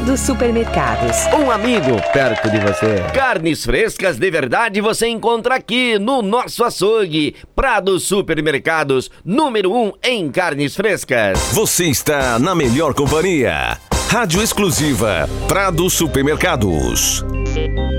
dos supermercados. Um amigo perto de você. Carnes frescas de verdade você encontra aqui no nosso açougue. Prado Supermercados, número 1 em carnes frescas. Você está na melhor companhia. Rádio exclusiva Prado Supermercados.